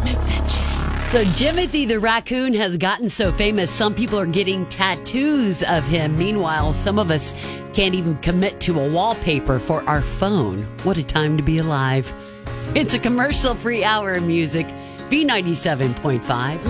So Jimothy the raccoon has gotten so famous, some people are getting tattoos of him. Meanwhile, some of us can't even commit to a wallpaper for our phone. What a time to be alive. It's a commercial-free hour of music. B97.5.